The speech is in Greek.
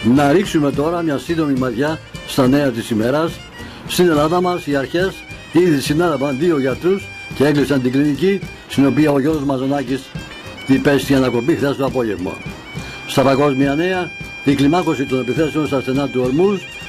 Να ρίξουμε τώρα μια σύντομη ματιά στα νέα της ημέρας. Στην Ελλάδα μας οι αρχές ήδη συνέλαβαν 2 γιατρούς και έκλεισαν την κλινική στην οποία ο Γιώργος Μαζονάκης υπέστη ανακοπή χθες το απόγευμα. Στα παγκόσμια νέα, η κλιμάκωση των επιθέσεων στα στενά του Ορμούζ